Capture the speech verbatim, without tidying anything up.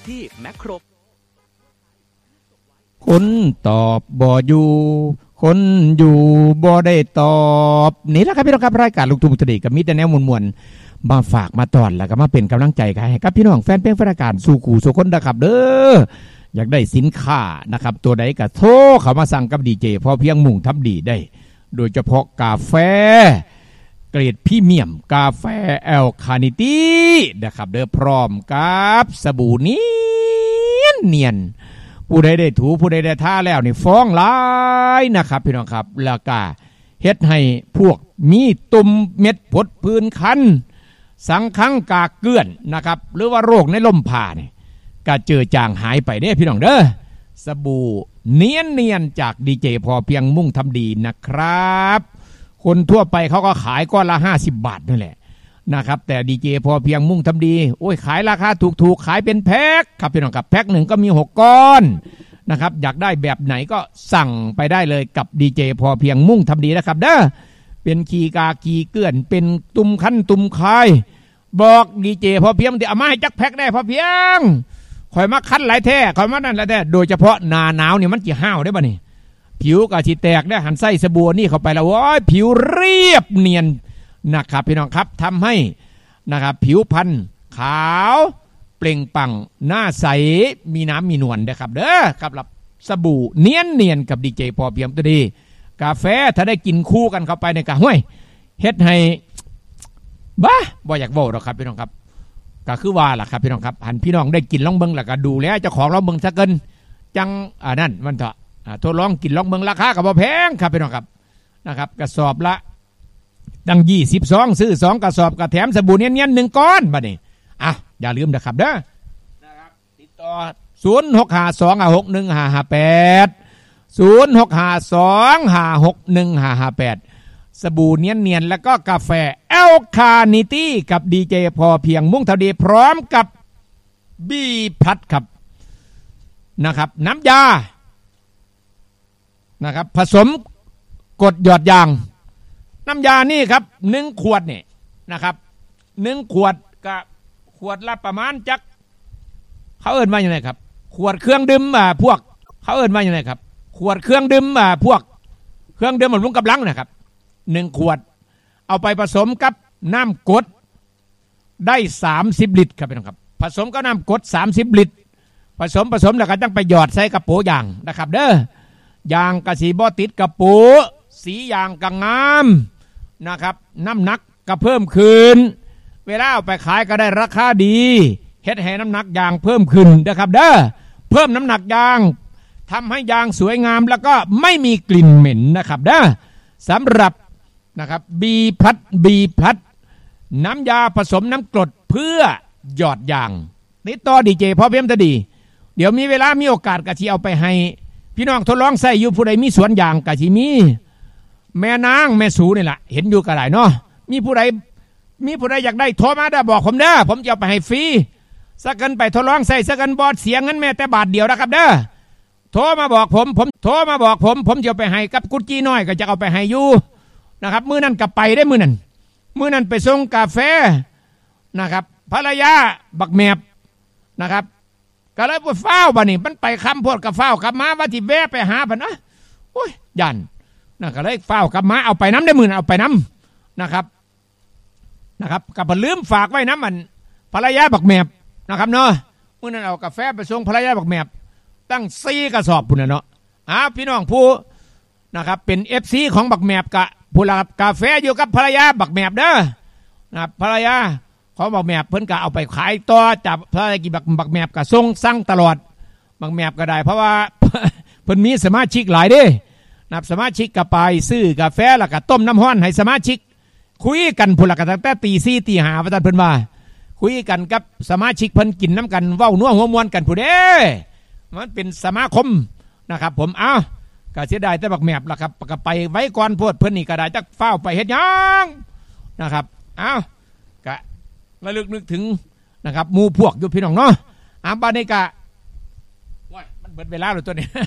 ที่แมคโครคนตอบบ่อยู่คนอยู่บ่ได้ตอบนี่แหละครับพี่น้องครับรายการลูกทุ่งมุตติกับมิตรแนวมวลๆมาฝากมาตอนแล้วก็มาเป็นกำลังใจให้กับพี่น้องแฟนเพลงแฟนรายการสู่ขู่สู่คนนะครับเด้ออยากได้สินค้านะครับตัวใดก็โทรเข้ามาสั่งกับดีเจพอเพียงมุ่งทำดีได้โดยเฉพาะกาแฟเกรดพรีเมียมกาแฟแอลคานิตี้นะครับเด้อพร้อมกับสบู่เนียนเนียนผู้ใดได้ถูผู้ใดได้ท่าแล้วนี่ฟ้องหลายนะครับพี่น้องครับแล้วก็เฮ็ดให้พวกมีตุ่มเม็ดผดพื้นคันสังคังกากเกลื่อนนะครับหรือว่าโรคในลมผ่านี่ก็เจอจางหายไปเด้พี่น้องเด้อสบู่เนียนเนียนจากดีเจพอเพียงมุ่งทำดีนะครับคนทั่วไปเขาก็ขายก้อนละห้าสิบบาทนั่นแหละนะครับแต่ดีเจพอเพียงมุ่งทำดีโอ้ยขายราคาถูกๆขายเป็นแพ็คครับพี่น้องครับแพ็คหนึ่งก็มีหกก้อนนะครับอยากได้แบบไหนก็สั่งไปได้เลยกับดีเจพอเพียงมุ่งทำดีนะครับเด้อเป็นขีกากีเกื่อนเป็นตุ่มคันตุ่มคายบอกดีเจพอเพียงที่เอามาให้จักแพ็คได้พอเพียงข่อยมาคันหลายแท้ข่อยมานั่นหลายแท้โดยเฉพาะหน้าหนาวนี่มันจะห้าวได้ป่ะนี่ผิวก็สิแตกได้หันไส้สบู่นี่เข้าไปแล้วโอ้ยผิวเรียบเนียนนะครับพี่น้องครับทำให้นะครับผิวพรรณขาวเปล่งปลั่งหน้าใสมีน้ำมีนวลนะครับเด้อครับรับสบู่เนียนเนียนกับดีเจพอเพียงตัวดีกาแฟถ้าได้กินคู่กันเข้าไปในกะห้วยเฮ็ดให้บ้าบ่อยากโว้หรอกครับพี่น้องครับก็คือว่าล่ะครับพี่น้องครับหันพี่น้องได้กินลองเบิ่งแล้วก็ดูแลเจ้าของลองเบิ่งซะเกินจังอ่านั่นมันเถอะทดลองกินลองเบิ่งราคาก็บ่แพงครับพี่น้องครับนะครับกระสอบละดังยี่สิบสองซื้อสองกระสอบกระแถมสบู่เนียนๆหนึ่งก้อนบัดนี้อ่ะอย่าลืมนะครับเด้อนะครับติดต่อศูนย์ หก ห้า สอง ห้า หก หนึ่ง ห้า ห้า แปด ศูนย์ หก ห้า สอง ห้า หก หนึ่ง ห้า ห้า แปดสบู่เนียนๆแล้วก็กาแฟแอลคานิตี้กับดีเจพอเพียงมุ่งทำดีพร้อมกับบีพัดครับนะครับน้ำยานะครับผสมกรดหยอดยางน้ำยานี่ครับหนึ่งขวดนี่นะครับหนึ่งขวดกับขวดละประมาณจักเขาเอิ้นว่าอย่างไรครับขวดเครื่องดื่มอ่าพวกเขาเอิ้นว่าอย่างไรครับขวดเครื่องดื่มอ่าพวกเครื่องดื่มบำรุงกำลังนะครับหนึ่งขวดเอาไปผสมกับน้ำกรดได้สามสิบลิตรครับพี่น้องครับผสมกับน้ำกรดสามสิบลิตรผสมผสมแล้วก็ต้องไปหยอดใส่กระโปรงยางนะครับเด้อยางกระสีบ่ติดกระโปรงสียางก็งามนะครับน้ำหนักก็เพิ่มขึ้นเวลาเอาไปขายก็ได้ราคาดีเฮ็ดให้น้ำหนักยางเพิ่มขึ้นนะครับเด้อเพิ่มน้ำหนักยางทำให้ยางสวยงามแล้วก็ไม่มีกลิ่นเหม็นนะครับเด้อสำหรับนะครับบีพัดบีพัดน้ำยาผสมน้ำกรดเพื่อหยอดยางติดต่อดีเจพอเพียงจะดีเดี๋ยวมีเวลามีโอกาสก็สิเอาไปให้พี่น้องทดลองใส่อยู่ผู้ใดมีสวนยางก็สิมีแม่นางแม่สูนี่แหละเห็นอยู่ก็ได้เนาะมีผู้ใดมีผู้ใดอยากได้โทรมาได้บอกผมเด้อผมจะเอาไปให้ฟรีสักกันไปทดลองใส่สักกันบอดเสียเงินแม่แต่บาทเดียวนะครับเด้อโทรมาบอกผมผมโทรมาบอกผมผมจะเอาไปให้กับกุจีน้อยก็จะเอาไปให้อยู่นะครับมื้อนั้นก็ไปได้มื้อนั้นมื้อนั้นไปส่งกาแฟนะครับภรรยาบักแมบนะครับก็เลยไปเฝ้าบ่นี่มันไปคำโพดกับเฝ้ากลับมาว่าที่แวะไปหาบ่นะโอ้ยยันนะก็เลยเฝ้ากลับมาเอาไปน้ำได้มื้อนั้นเอาไปน้ำนะครับนะครับกับลืมฝากไว้น้ำมันภรรยาบักแมบนะครับเนาะมื้อนั้นเอากาแฟไปส่งภรรยาบักแมบตั้งสี่กระสอบพุ่นน่ะเนาะอ้าพี่น้องผู้นะครับเป็น เอฟ ซี ของบักแมบกะผู้รับกาแฟอยู่กับภรรยาบักแมบเด้อนะครับภรรยาเขาบักแมบเพิ่นก็เอาไปขายต่อจากภรรยากิบักบักแมบก็ส่งสั่งตลอดบักแมบก็ได้เพราะว่าเพิ่นมีสมาชิกหลายเด้นับสมาชิกก็ไปซื้อกาแฟแล้วก็ต้มน้ำร้อนให้สมาชิกคุยกันพุ่นละก็ตั้งแต่ตีสี่ตีห้าว่าซั่นเพิ่นว่าคุยกันกับสมาชิกเพิ่นกินน้ำกันเว้านัวหัวมวนกันผู้เด้มันเป็นสมาคมนะครับผมอ้าวก็เสียดายแต่บักแมบล่ะครับก็ไปไว้ก่อนพวดเพิ่นนี่ก็ได้จักเฝ้าไปเฮ็ดหยังนะครับอ้าวก็ระลึกนึกถึงนะครับหมู่พวกอยู่พี่น้องเนาะอ่าบัดนี้ก็ว้ายมันเบิดเวลาแล้วตัวนี้